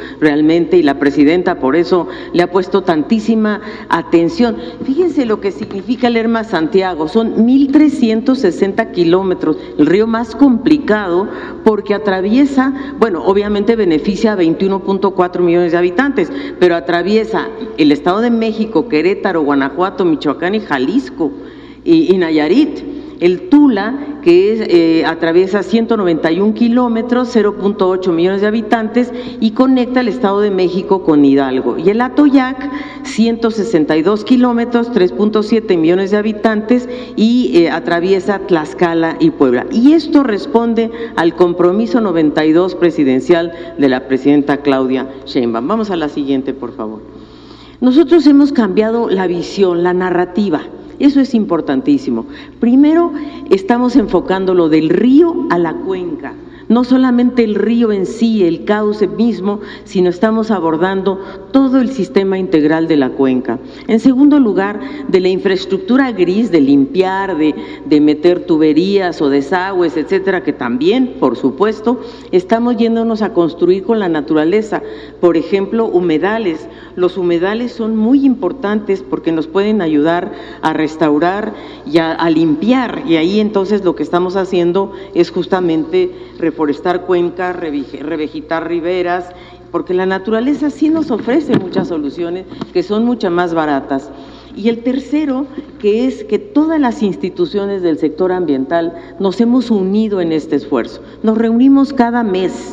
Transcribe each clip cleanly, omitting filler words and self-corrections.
realmente, y la presidenta por eso le ha puesto tantísima atención. Fíjense lo que significa Lerma-Santiago, son 1,360 kilómetros, el río más complicado porque atraviesa, bueno, obviamente beneficia a 21.4 millones de habitantes, pero atraviesa el Estado de México, Querétaro, Guanajuato, Michoacán y Jalisco y Nayarit. El Tula, que atraviesa 191 kilómetros, 0.8 millones de habitantes y conecta el Estado de México con Hidalgo. Y el Atoyac, 162 kilómetros, 3.7 millones de habitantes y atraviesa Tlaxcala y Puebla. Y esto responde al compromiso 92 presidencial de la presidenta Claudia Sheinbaum. Vamos a la siguiente, por favor. Nosotros hemos cambiado la visión, la narrativa. Eso es importantísimo. Primero, estamos enfocando lo del río a la cuenca. No solamente el río en sí, el cauce mismo, sino estamos abordando todo el sistema integral de la cuenca. En segundo lugar, de la infraestructura gris, de limpiar, de meter tuberías o desagües, etcétera, que también, por supuesto, estamos yéndonos a construir con la naturaleza. Por ejemplo, humedales. Los humedales son muy importantes porque nos pueden ayudar a restaurar y a limpiar, y ahí entonces lo que estamos haciendo es justamente reforestar cuencas, revegetar riberas, porque la naturaleza sí nos ofrece muchas soluciones que son mucho más baratas. Y el tercero, que es que todas las instituciones del sector ambiental nos hemos unido en este esfuerzo. Nos reunimos cada mes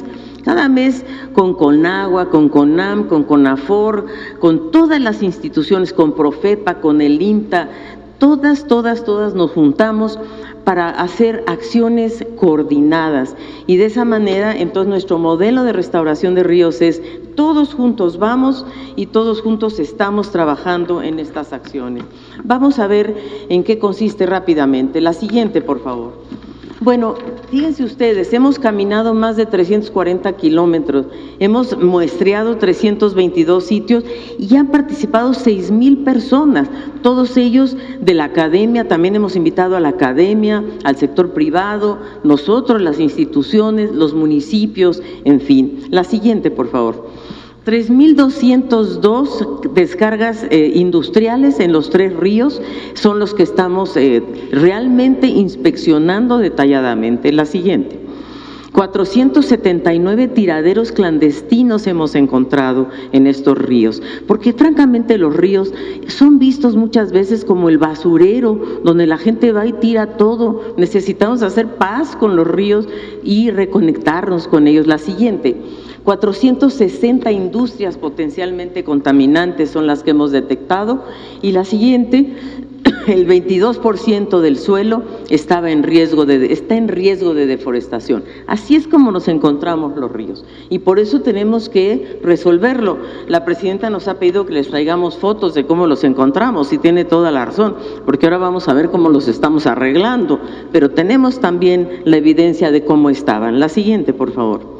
con CONAGUA, con CONAM, con CONAFOR, con todas las instituciones, con PROFEPA, con el INTA, todas nos juntamos para hacer acciones coordinadas y de esa manera entonces nuestro modelo de restauración de ríos es todos juntos vamos y todos juntos estamos trabajando en estas acciones. Vamos a ver en qué consiste rápidamente. La siguiente, por favor. Bueno, fíjense ustedes, hemos caminado más de 340 kilómetros, hemos muestreado 322 sitios y han participado 6,000 personas, todos ellos de la academia, también hemos invitado a la academia, al sector privado, nosotros, las instituciones, los municipios, en fin. La siguiente, por favor. 3,202 descargas industriales en los 3 ríos son los que estamos realmente inspeccionando detalladamente. La siguiente. 479 tiraderos clandestinos hemos encontrado en estos ríos, porque francamente los ríos son vistos muchas veces como el basurero, donde la gente va y tira todo. Necesitamos hacer paz con los ríos y reconectarnos con ellos. La siguiente. 460 industrias potencialmente contaminantes son las que hemos detectado y la siguiente, el 22% del suelo está en riesgo de deforestación. Así es como nos encontramos los ríos y por eso tenemos que resolverlo. La presidenta nos ha pedido que les traigamos fotos de cómo los encontramos y tiene toda la razón, porque ahora vamos a ver cómo los estamos arreglando, pero tenemos también la evidencia de cómo estaban. La siguiente, por favor.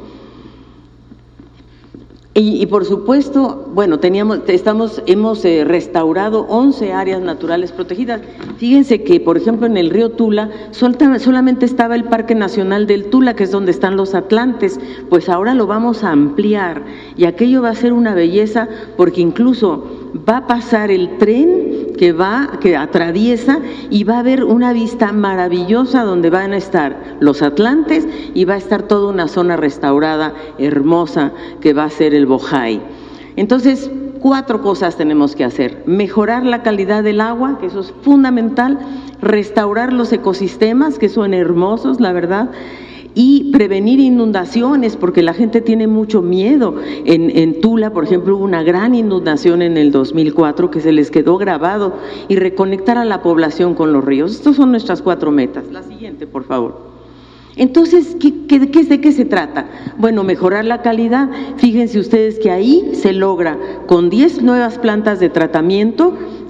Y por supuesto, bueno, hemos restaurado 11 áreas naturales protegidas. Fíjense que, por ejemplo, en el río Tula solamente estaba el Parque Nacional del Tula, que es donde están los atlantes, pues ahora lo vamos a ampliar y aquello va a ser una belleza porque incluso va a pasar el tren que atraviesa y va a haber una vista maravillosa donde van a estar los atlantes y va a estar toda una zona restaurada hermosa que va a ser el Bojay. Entonces, 4 cosas tenemos que hacer: mejorar la calidad del agua, que eso es fundamental, restaurar los ecosistemas, que son hermosos, la verdad, y prevenir inundaciones, porque la gente tiene mucho miedo. En Tula, por ejemplo, hubo una gran inundación en el 2004 que se les quedó grabado, y reconectar a la población con los ríos. Estas son nuestras 4 metas. La siguiente, por favor. Entonces, ¿de qué se trata? Bueno, mejorar la calidad. Fíjense ustedes que ahí se logra con 10 nuevas plantas de tratamiento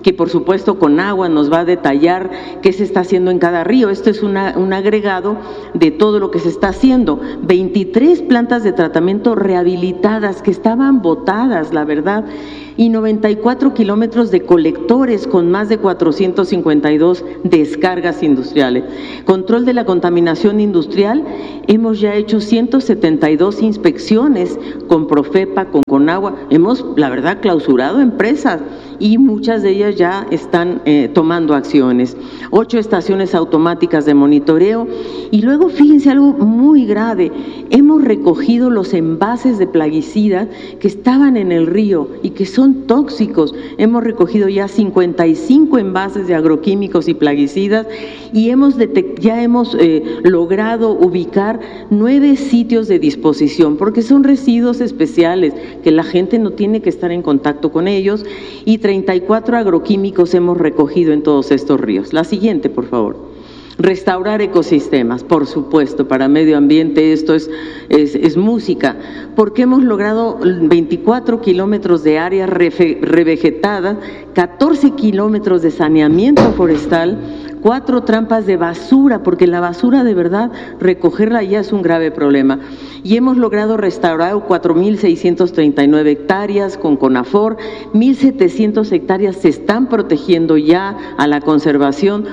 que por supuesto Conagua nos va a detallar qué se está haciendo en cada río. Esto es un agregado de todo lo que se está haciendo. 23 plantas de tratamiento rehabilitadas que estaban botadas, la verdad, y 94 kilómetros de colectores con más de 452 descargas industriales. Control de la contaminación industrial, hemos ya hecho 172 inspecciones con Profepa, con Conagua. Hemos, la verdad, clausurado empresas y muchas de ellas ya están tomando acciones. 8 estaciones automáticas de monitoreo y luego fíjense algo muy grave, hemos recogido los envases de plaguicidas que estaban en el río y que son tóxicos. Hemos recogido ya 55 envases de agroquímicos y plaguicidas y ya hemos logrado ubicar 9 sitios de disposición, porque son residuos especiales que la gente no tiene que estar en contacto con ellos, y 34 agroquímicos hemos recogido en todos estos ríos. La siguiente, por favor. Restaurar ecosistemas, por supuesto, para medio ambiente esto es música, porque hemos logrado 24 kilómetros de área revegetada, 14 kilómetros de saneamiento forestal, 4 trampas de basura, porque la basura de verdad, recogerla ya es un grave problema. Y hemos logrado restaurar 4.639 hectáreas con CONAFOR, 1.700 hectáreas se están protegiendo ya a la conservación,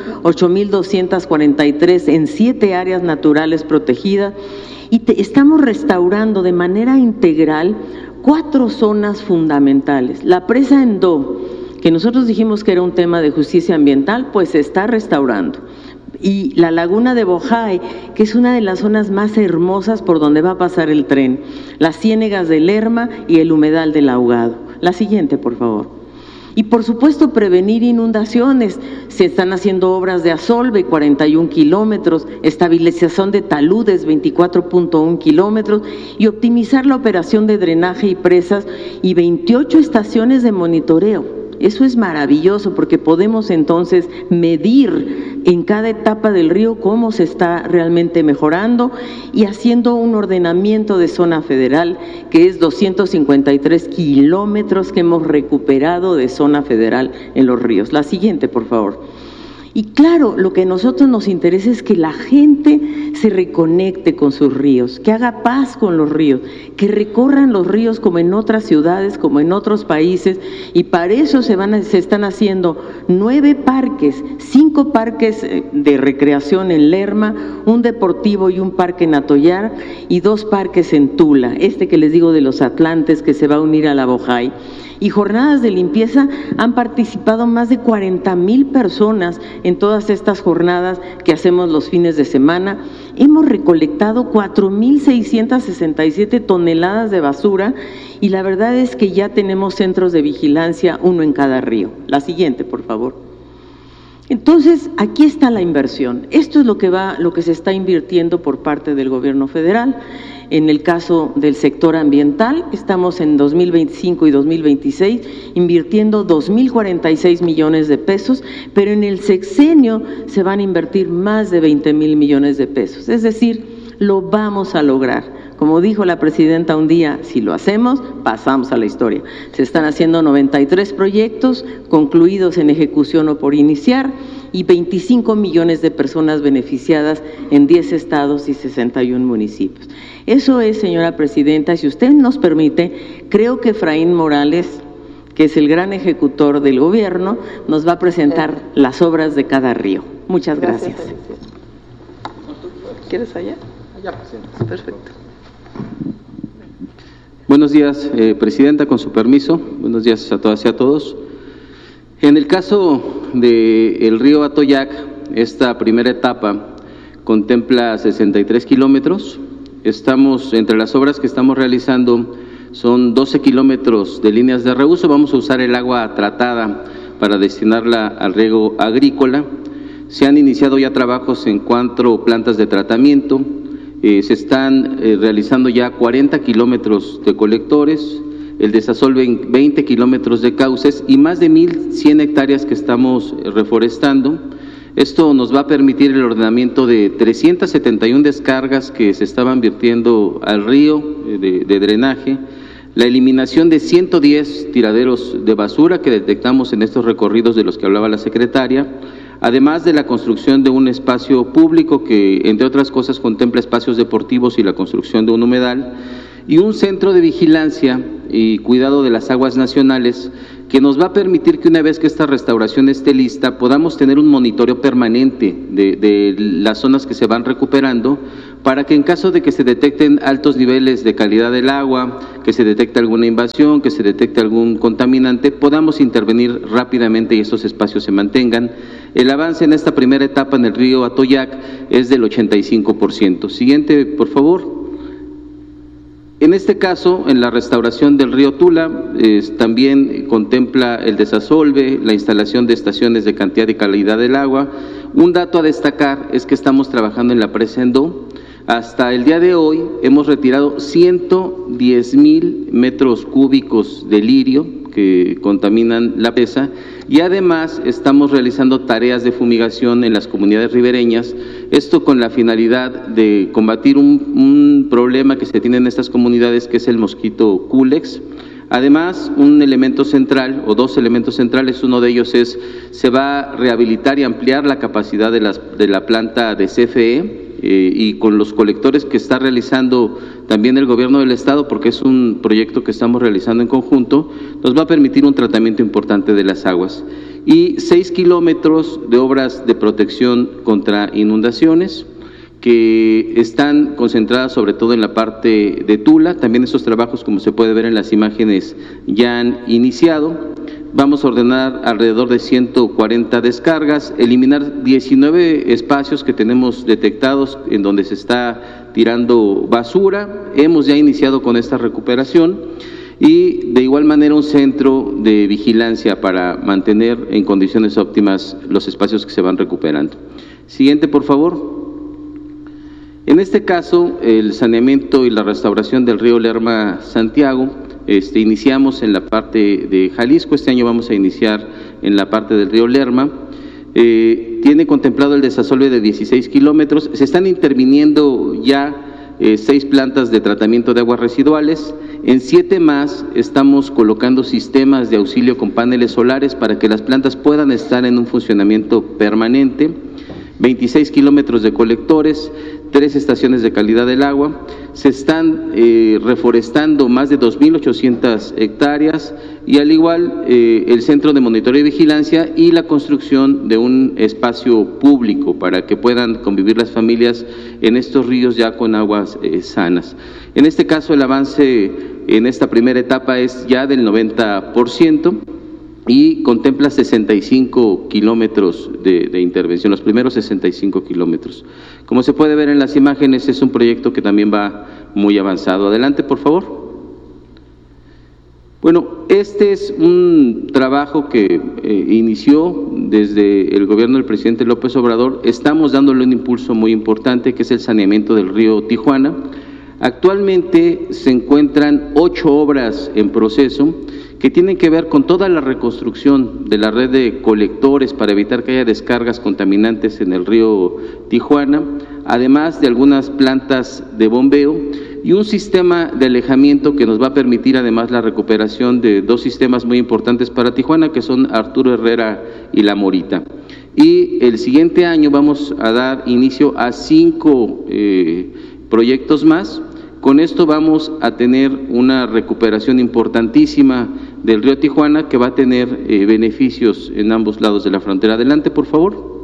8.243 en 7 áreas naturales protegidas, y estamos restaurando de manera integral 4 zonas fundamentales. La presa Endó, que nosotros dijimos que era un tema de justicia ambiental, pues se está restaurando. Y la laguna de Bojay, que es una de las zonas más hermosas por donde va a pasar el tren, las ciénegas de Lerma y el humedal del Ahogado. La siguiente, por favor. Y por supuesto prevenir inundaciones, se están haciendo obras de Asolve, 41 kilómetros, estabilización de taludes, 24.1 kilómetros, y optimizar la operación de drenaje y presas, y 28 estaciones de monitoreo. Eso es maravilloso porque podemos entonces medir en cada etapa del río cómo se está realmente mejorando y haciendo un ordenamiento de zona federal, que es 253 kilómetros que hemos recuperado de zona federal en los ríos. La siguiente, por favor. Y claro, lo que a nosotros nos interesa es que la gente se reconecte con sus ríos, que haga paz con los ríos, que recorran los ríos como en otras ciudades, como en otros países, y para eso se están haciendo 9 parques, 5 parques de recreación en Lerma, un deportivo y un parque en Atoyar, y 2 parques en Tula, este que les digo de los Atlantes, que se va a unir a la Bojay. Y jornadas de limpieza, han participado más de 40,000 personas en todas estas jornadas que hacemos los fines de semana. Hemos recolectado 4.667 toneladas de basura y la verdad es que ya tenemos centros de vigilancia, uno en cada río. La siguiente, por favor. Entonces, aquí está la inversión. Esto es lo que se está invirtiendo por parte del gobierno federal. En el caso del sector ambiental, estamos en 2025 y 2026 invirtiendo 2.046 millones de pesos, pero en el sexenio se van a invertir más de 20,000 millones de pesos. Es decir, lo vamos a lograr. Como dijo la presidenta un día, si lo hacemos, pasamos a la historia. Se están haciendo 93 proyectos concluidos en ejecución o por iniciar y 25 millones de personas beneficiadas en 10 estados y 61 municipios. Eso es, señora presidenta, si usted nos permite, creo que Efraín Morales, que es el gran ejecutor del gobierno, nos va a presentar las obras de cada río. Muchas gracias. ¿Quieres allá? Allá, presidenta. Perfecto. Buenos días, presidenta, con su permiso. Buenos días a todas y a todos. En el caso del río Atoyac, esta primera etapa contempla 63 kilómetros. Estamos, entre las obras que estamos realizando, son 12 kilómetros de líneas de reuso. Vamos a usar el agua tratada para destinarla al riego agrícola. Se han iniciado ya trabajos en 4 plantas de tratamiento. Se están realizando ya 40 kilómetros de colectores, el desasolve en 20 kilómetros de cauces y más de 1.100 hectáreas que estamos reforestando. Esto nos va a permitir el ordenamiento de 371 descargas que se estaban vertiendo al río de drenaje, la eliminación de 110 tiraderos de basura que detectamos en estos recorridos de los que hablaba la secretaria, además de la construcción de un espacio público que, entre otras cosas, contempla espacios deportivos y la construcción de un humedal, y un centro de vigilancia y cuidado de las aguas nacionales que nos va a permitir que una vez que esta restauración esté lista podamos tener un monitoreo permanente de las zonas que se van recuperando, para que en caso de que se detecten altos niveles de calidad del agua, que se detecte alguna invasión, que se detecte algún contaminante, podamos intervenir rápidamente y estos espacios se mantengan. El avance en esta primera etapa en el río Atoyac es del 85%. Siguiente, por favor. En este caso, en la restauración del río Tula, también contempla el desasolve, la instalación de estaciones de cantidad y calidad del agua. Un dato a destacar es que estamos trabajando en la presa Endó. Hasta el día de hoy hemos retirado 110,000 metros cúbicos de lirio que contaminan la presa, y además estamos realizando tareas de fumigación en las comunidades ribereñas, esto con la finalidad de combatir un problema que se tiene en estas comunidades, que es el mosquito Culex. Además, un elemento central o dos elementos centrales, uno de ellos es, se va a rehabilitar y ampliar la capacidad de la planta de CFE, y con los colectores que está realizando también el gobierno del estado, porque es un proyecto que estamos realizando en conjunto, nos va a permitir un tratamiento importante de las aguas. Y 6 kilómetros de obras de protección contra inundaciones, que están concentradas sobre todo en la parte de Tula. También esos trabajos, como se puede ver en las imágenes, ya han iniciado. Vamos a ordenar alrededor de 140 descargas, eliminar 19 espacios que tenemos detectados en donde se está tirando basura. Hemos ya iniciado con esta recuperación y de igual manera un centro de vigilancia para mantener en condiciones óptimas los espacios que se van recuperando. Siguiente, por favor. En este caso, el saneamiento y la restauración del río Lerma-Santiago, iniciamos en la parte de Jalisco. Este año vamos a iniciar en la parte del río Lerma. Tiene contemplado el desasolve de 16 kilómetros. Se están interviniendo ya 6 plantas de tratamiento de aguas residuales. En 7 más estamos colocando sistemas de auxilio con paneles solares para que las plantas puedan estar en un funcionamiento permanente. 26 kilómetros de colectores, 3 estaciones de calidad del agua. Se están reforestando más de 2.800 hectáreas y al igual el centro de monitoreo y vigilancia y la construcción de un espacio público para que puedan convivir las familias en estos ríos ya con aguas sanas. En este caso el avance en esta primera etapa es ya del 90%. Y contempla 65 kilómetros de intervención, los primeros 65 kilómetros. Como se puede ver en las imágenes, es un proyecto que también va muy avanzado. Adelante, por favor. Bueno, este es un trabajo que inició desde el gobierno del presidente López Obrador. Estamos dándole un impulso muy importante, que es el saneamiento del río Tijuana. Actualmente se encuentran 8 obras en proceso, que tienen que ver con toda la reconstrucción de la red de colectores para evitar que haya descargas contaminantes en el río Tijuana, además de algunas plantas de bombeo y un sistema de alejamiento que nos va a permitir además la recuperación de 2 sistemas muy importantes para Tijuana, que son Arturo Herrera y La Morita. Y el siguiente año vamos a dar inicio a 5 proyectos más. Con esto vamos a tener una recuperación importantísima del río Tijuana, que va a tener beneficios en ambos lados de la frontera. Adelante, por favor.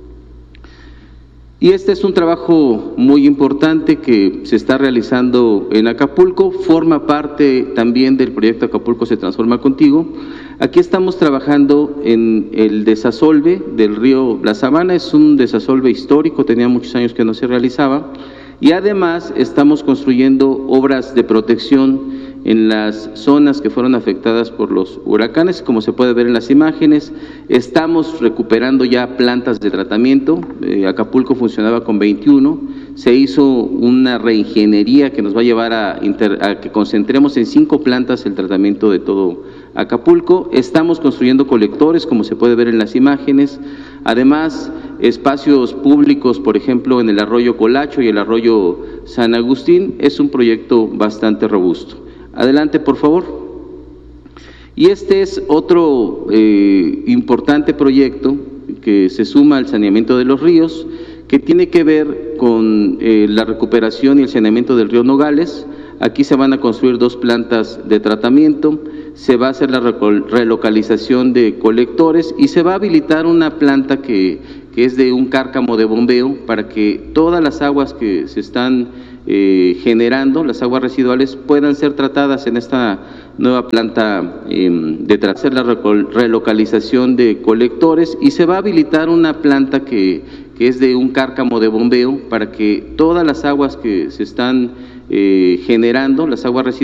Y este es un trabajo muy importante que se está realizando en Acapulco, forma parte también del proyecto Acapulco se transforma contigo. Aquí estamos trabajando en el desasolve del río La Sabana. Es un desasolve histórico, tenía muchos años que no se realizaba. Y además estamos construyendo obras de protección en las zonas que fueron afectadas por los huracanes, como se puede ver en las imágenes. Estamos recuperando ya plantas de tratamiento. Acapulco funcionaba con 21, se hizo una reingeniería que nos va a llevar a que concentremos en 5 plantas el tratamiento de todo Acapulco. Estamos construyendo colectores, como se puede ver en las imágenes. Además, espacios públicos, por ejemplo, en el arroyo Colacho y el arroyo San Agustín, es un proyecto bastante robusto. Adelante, por favor. Y este es otro importante proyecto que se suma al saneamiento de los ríos, que tiene que ver con la recuperación y el saneamiento del río Nogales. Aquí se van a construir 2 plantas de tratamiento, se va a hacer la relocalización de colectores y se va a habilitar una planta que es de un cárcamo de bombeo para que todas las aguas que se están generando, las aguas residuales, puedan ser tratadas en esta nueva planta de hacer la relocalización de colectores y se va a habilitar una planta que es de un cárcamo de bombeo para que todas las aguas que se están generando, las aguas residuales,